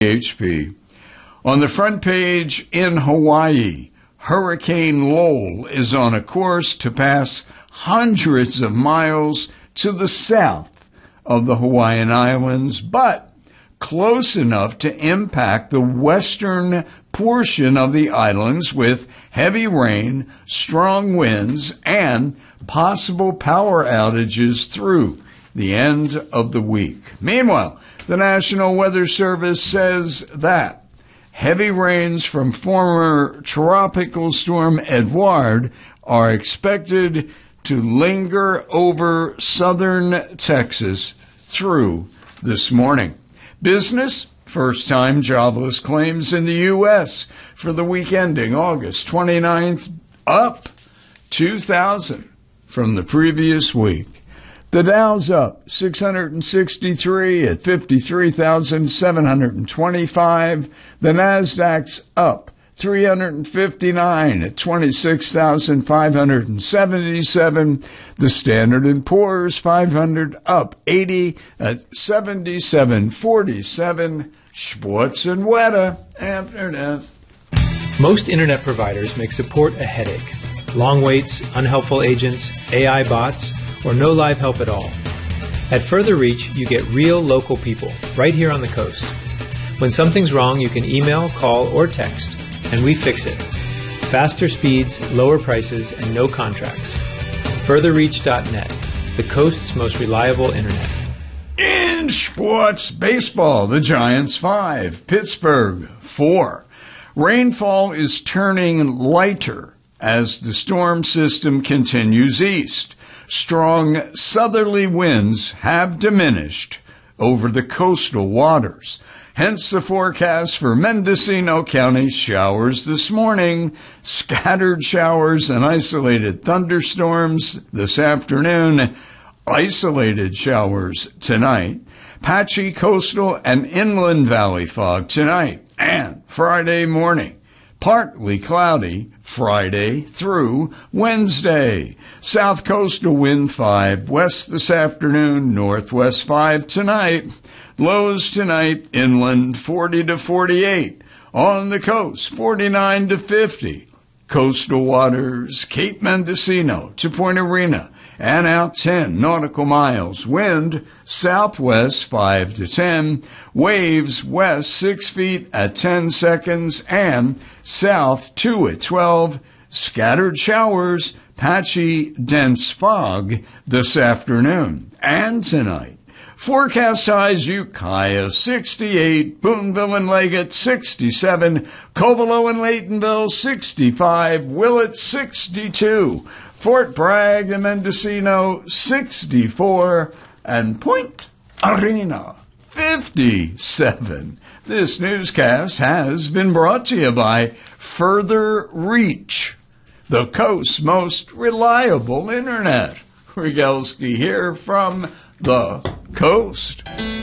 HP. On the front page in Hawaii, Hurricane Lowell is on a course to pass hundreds of miles to the south of the Hawaiian Islands, but close enough to impact the western portion of the islands with heavy rain, strong winds, and possible power outages through the end of the week. Meanwhile, the National Weather Service says that heavy rains from former Tropical Storm Edouard are expected to linger over southern Texas through this morning. Business, first-time jobless claims in the U.S. for the week ending August 29th, up 2,000 from the previous week. The Dow's up 663 at 53,725. The Nasdaq's up 359 at 26,577. The Standard & Poor's 500 up 80 at 7747. Sports and weather after this. Most internet providers make support a headache. Long waits, unhelpful agents, AI bots, or no live help at all. At Further Reach, you get real local people right here on the coast. When something's wrong, you can email, call, or text, and we fix it. Faster speeds, lower prices, and no contracts. FurtherReach.net, the coast's most reliable internet. In sports, baseball, the Giants 5, Pittsburgh 4. Rainfall is turning lighter as the storm system continues east. Strong southerly winds have diminished over the coastal waters. Hence the forecast for Mendocino County: showers this morning, scattered showers and isolated thunderstorms this afternoon, isolated showers tonight, patchy coastal and inland valley fog tonight and Friday morning. Partly cloudy Friday through Wednesday. South coastal wind 5, west this afternoon, northwest 5 tonight. Lows tonight inland 40 to 48. On the coast 49 to 50. Coastal waters Cape Mendocino to Point Arena and out 10 nautical miles. Wind southwest 5 to 10. Waves west 6 feet at 10 seconds and south 2 at 12. Scattered showers, patchy dense fog this afternoon and tonight. Forecast highs: Ukiah 68, Boonville and Leggett 67, Covelo and Laytonville 65, Willett 62, Fort Bragg and Mendocino 64, and Point Arena 57. This newscast has been brought to you by Further Reach, the coast's most reliable internet. Rygelski here from the coast.